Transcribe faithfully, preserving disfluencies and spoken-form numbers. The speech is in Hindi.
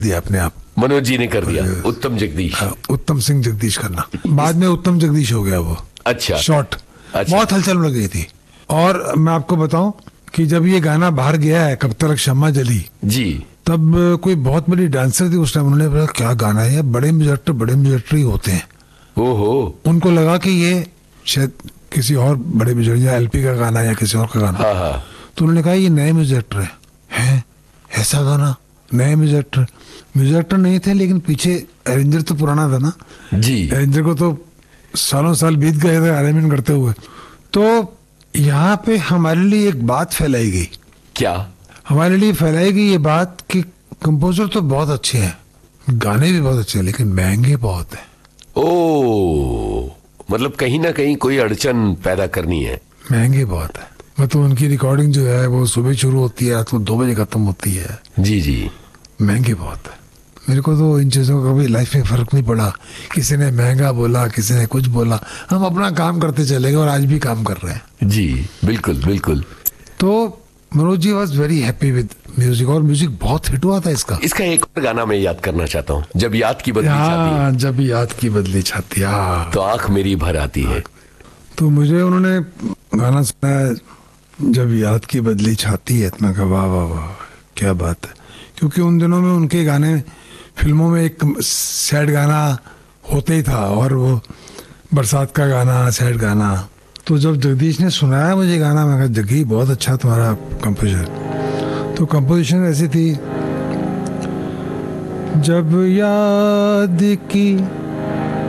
दिया अपने आप। मनोज जी ने कर दिया, उत्तम जगदीश। उत्तम सिंह जगदीश करना, बाद में उत्तम जगदीश हो गया वो। अच्छा, शॉर्ट। अच्छा। बहुत हलचल लग गई थी। और मैं आपको बताऊं कि जब ये गाना बाहर गया है, कब तक शम्मा जली जी, तब कोई बहुत बड़ी डांसर थी उस टाइम, उन्होंने बोला क्या गाना है, बड़े म्यूजिक बड़े म्यूजिक होते हैं। ओहो। उनको लगा कि ये शायद किसी और बड़े म्यूजिक या एलपी का गाना या किसी और का गाना। हाँ हाँ। तो उन्होंने कहा ये नए म्यूजिक है, हैं ऐसा गाना, नए म्यूजिक म्यूजिक नहीं थे, लेकिन पीछे अरेंजर तो पुराना था ना जी। अरेंजर को तो सालों साल बीत गए थे अरेंजमेंट करते हुए। तो यहाँ पे हमारे लिए एक बात फैलाई गई। क्या? हमारे लिए फैलाई गई ये बात कि कंपोजर तो बहुत अच्छे हैं, गाने भी बहुत अच्छे हैं, लेकिन महंगे बहुत हैं। ओ, मतलब कहीं ना कहीं कोई अड़चन पैदा करनी है। महंगे बहुत है, मतलब उनकी रिकॉर्डिंग जो है वो सुबह शुरू होती है, रात को दो बजे खत्म होती है। जी जी। महंगे बहुत है। मेरे को तो इन चीज़ों का कभी लाइफ में फर्क नहीं पड़ा, किसी ने महंगा बोला, किसी ने कुछ बोला, हम अपना काम करते चले गए और आज भी काम कर रहे हैं। जी बिल्कुल बिल्कुल। तो Manoj ji was very happy with music, और म्यूजिक बहुत हिट हुआ था इसका। इसका एक और गाना मैं याद करना चाहता हूँ, जब याद की बदली छाती है। जब याद की बदली छाती है तो आंख मेरी भर आती है। तो मुझे उन्होंने गाना सुनाया जब याद की बदली छाती है, इतना कहा वाह वाह वाह क्या बात है। क्योंकि उन दिनों में उनके गाने फिल्मों में एक सैड गाना होते ही था, और वो बरसात का गाना, सैड गाना। तो जब जगदीश ने सुनाया मुझे गाना, मैं कहा जगी बहुत अच्छा तुम्हारा कंपोजिशन। तो कंपोजिशन ऐसी थी, जब याद की